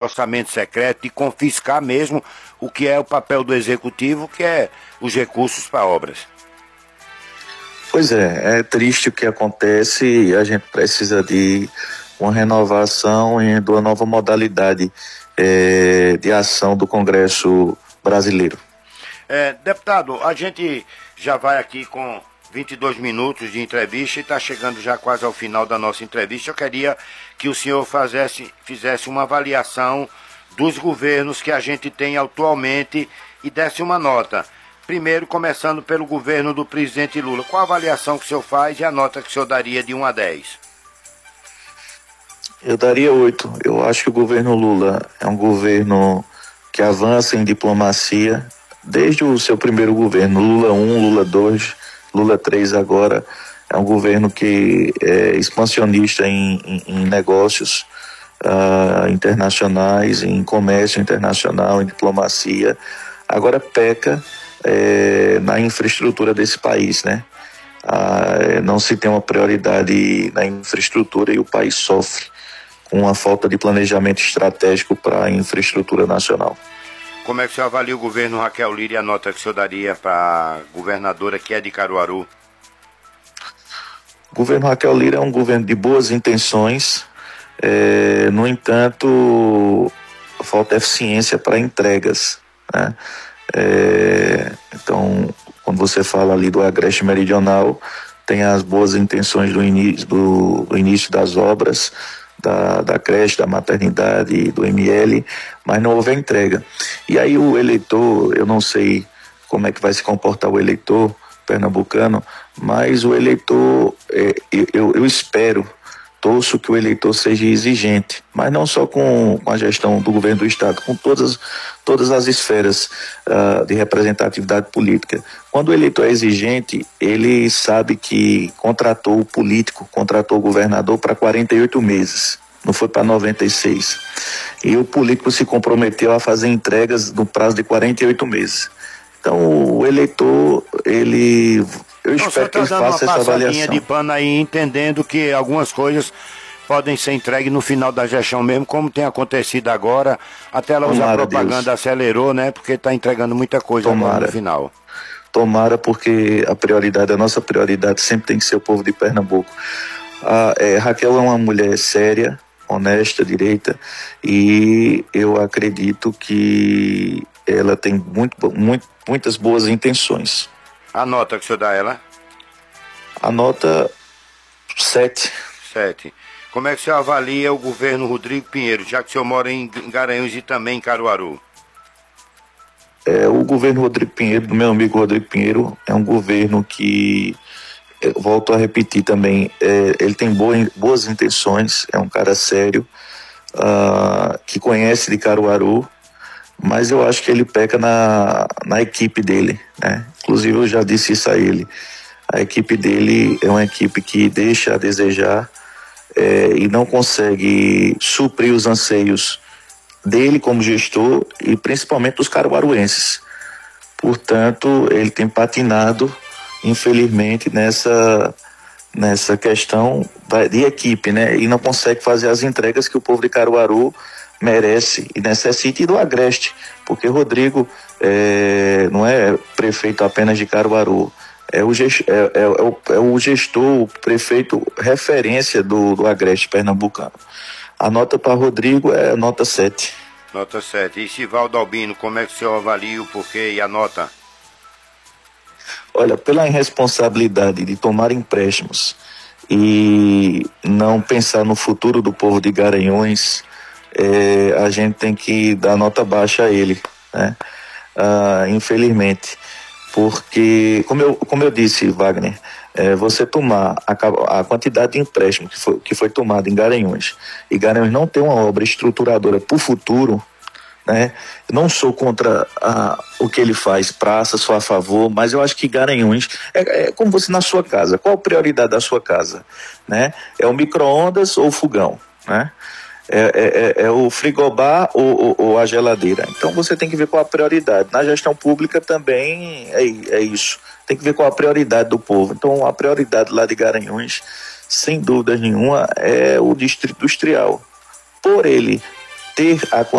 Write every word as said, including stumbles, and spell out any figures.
orçamento secreto, de confiscar mesmo o que é o papel do executivo, que é os recursos para obras. Pois é, é triste o que acontece e a gente precisa de uma renovação e de uma nova modalidade é, de ação do Congresso brasileiro. É, deputado, a gente já vai aqui com vinte e dois minutos de entrevista e está chegando já quase ao final da nossa entrevista. Eu queria que o senhor fizesse, fizesse uma avaliação dos governos que a gente tem atualmente e desse uma nota. Primeiro, começando pelo governo do presidente Lula. Qual a avaliação que o senhor faz e a nota que o senhor daria de um a dez? Eu daria oito. Eu acho que o governo Lula é um governo que avança em diplomacia desde o seu primeiro governo, Lula um, Lula dois, Lula três agora. É um governo que é expansionista em, em, em negócios uh, internacionais, em comércio internacional, em diplomacia. Agora peca é, na infraestrutura desse país, né? Ah, não se tem uma prioridade na infraestrutura e o país sofre com a falta de planejamento estratégico para a infraestrutura nacional. Como é que o senhor avalia o governo Raquel Lira e a nota que o senhor daria para a governadora que é de Caruaru? O governo Raquel Lira é um governo de boas intenções, é, no entanto, falta eficiência para entregas, né? É, então, quando você fala ali do Agreste Meridional, tem as boas intenções do início, do, do início das obras, da, da creche, da maternidade, do M L, mas não houve a entrega. E aí o eleitor, eu não sei como é que vai se comportar o eleitor pernambucano, mas o eleitor, é, eu, eu espero, torço que o eleitor seja exigente, mas não só com, com a gestão do governo do estado, com todas, todas as esferas uh, de representatividade política. Quando o eleitor é exigente, ele sabe que contratou o político, contratou o governador para quarenta e oito meses, não foi para noventa e seis. E o político se comprometeu a fazer entregas no prazo de quarenta e oito meses. Então o eleitor, ele... Eu então, espero que ele tá faça essa avaliação. Uma passadinha de pano aí, entendendo que algumas coisas podem ser entregues no final da gestão mesmo, como tem acontecido agora. Até ela usar propaganda Deus. Acelerou, né? Porque está entregando muita coisa Tomara. agora no final. Tomara, porque a prioridade, a nossa prioridade sempre tem que ser o povo de Pernambuco. A é, Raquel é uma mulher séria, honesta, direita, e eu acredito que ela tem muito, muito, muitas boas intenções. A nota que o senhor dá a ela? A nota sete. Sete. Como é que o senhor avalia o governo Rodrigo Pinheiro, já que o senhor mora em Garanhuns e também em Caruaru? É, o governo Rodrigo Pinheiro, do meu amigo Rodrigo Pinheiro, é um governo que, eu volto a repetir também, é, ele tem boa, boas intenções, é um cara sério, uh, que conhece de Caruaru, mas eu acho que ele peca na, na equipe dele, né? Inclusive eu já disse isso a ele. A equipe dele é uma equipe que deixa a desejar é, e não consegue suprir os anseios dele como gestor e principalmente dos caruaruenses. Portanto, ele tem patinado, infelizmente, nessa, nessa questão de equipe, né? E não consegue fazer as entregas que o povo de Caruaru merece e necessita, e do Agreste, porque Rodrigo é, não é prefeito apenas de Caruaru, é o, gest, é, é, é, o, é o gestor, o prefeito referência do, do Agreste pernambucano. A nota para Rodrigo é nota sete. Nota sete. E Sivaldo Albino, como é que o senhor avalia o porquê e a nota? Olha, pela irresponsabilidade de tomar empréstimos e não pensar no futuro do povo de Garanhuns, É, a gente tem que dar nota baixa a ele, né? Ah, infelizmente, porque, como eu, como eu disse, Wagner, é, você tomar a, a quantidade de empréstimo que foi, que foi tomada em Garanhuns, e Garanhuns não tem uma obra estruturadora para o futuro, né? Não sou contra a, o que ele faz, praça, sou a favor, mas eu acho que Garanhuns é, é como você na sua casa. Qual a prioridade da sua casa, né? É o micro-ondas ou o fogão, né? É, é, é o frigobar ou, ou, ou a geladeira. Então você tem que ver qual a prioridade. Na gestão pública também é, é isso. Tem que ver qual a prioridade do povo. Então a prioridade lá de Garanhuns, sem dúvida nenhuma, é o distrito industrial. Por ele ter a